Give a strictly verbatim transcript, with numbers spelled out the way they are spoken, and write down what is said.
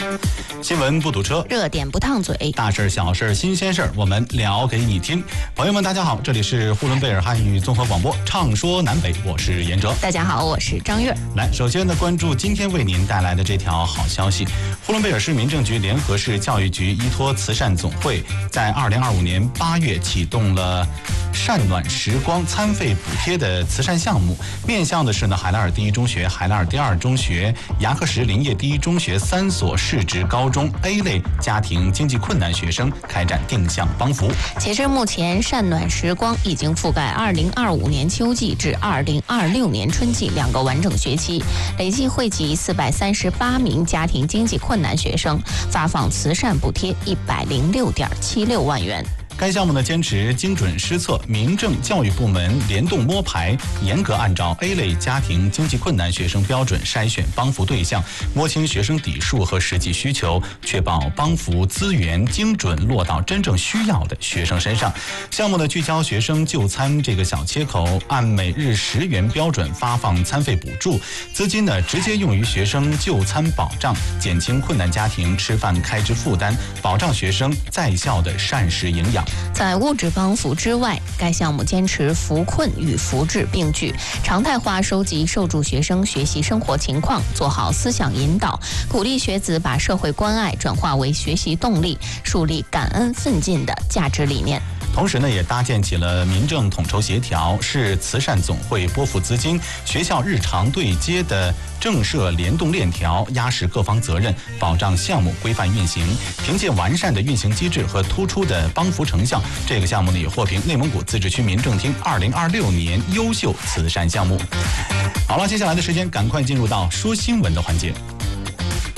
新闻不堵车， 热点不烫嘴， 大事小事新鲜事儿，我们聊给你听。朋友们，大家好，这里是呼伦贝尔汉语综合广播，畅说南北，我是严哲。 大家好，我是张悦。 来，首先呢，关注今天为您带来的这条好消息：呼伦贝尔市民政局联合市教育局依托慈善总会，在二零二五年八月启动了善暖时光餐费补贴的慈善项目，面向的是呢海拉尔第一中学、海拉尔第二中学、牙克什林业第一中学三所市直高中 A 类家庭经济困难学生开展定向帮扶。 截至目前，善暖时光已经覆盖二零二五年秋季至二零二六年春季两个完整学期，累计惠及四百三十八名家庭经济困难学生，发放慈善补贴一百零六点七六万元。 该项目呢坚持精准施策，民政教育部门联动摸排，严格按照 A 类家庭经济困难学生标准筛选帮扶对象，摸清学生底数和实际需求，确保帮扶资源精准落到真正需要的学生身上。项目呢聚焦学生就餐这个小切口，按每日十元标准发放餐费补助，资金呢直接用于学生就餐保障，减轻困难家庭吃饭开支负担，保障学生在校的膳食营养。 在物质帮扶之外，该项目坚持扶困与扶志并举，常态化收集受助学生学习生活情况，做好思想引导，鼓励学子把社会关爱转化为学习动力，树立感恩奋进的价值理念。 同时呢，也搭建起了民政统筹协调、市慈善总会拨付资金、学校日常对接的政社联动链条，压实各方责任，保障项目规范运行。凭借完善的运行机制和突出的帮扶成效，这个项目呢也获评内蒙古自治区民政厅二零二六年优秀慈善项目。好了，接下来的时间赶快进入到说新闻的环节。